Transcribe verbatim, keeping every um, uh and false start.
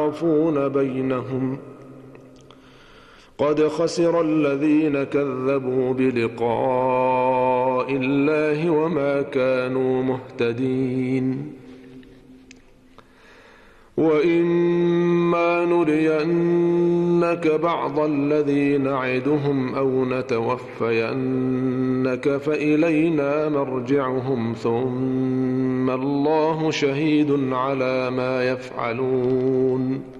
يبعثون بينهم قد خسر الذين كذبوا بلقاء الله وما كانوا مهتدين وإما نرينك بعض الذي نعدهم أو نتوفينك فإلينا مرجعهم ثم الله شهيد على ما يفعلون